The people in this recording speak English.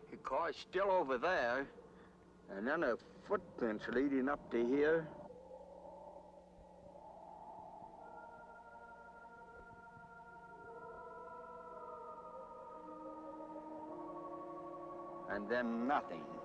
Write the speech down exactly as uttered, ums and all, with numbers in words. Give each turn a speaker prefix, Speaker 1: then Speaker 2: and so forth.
Speaker 1: Your car's still over there. And then a footprints leading up to here. And then nothing.